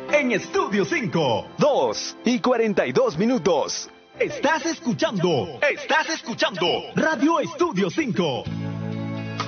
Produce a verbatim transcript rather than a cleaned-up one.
en Estudio cinco. dos y cuarenta y dos minutos. Estás escuchando, estás escuchando Radio Estudio cinco.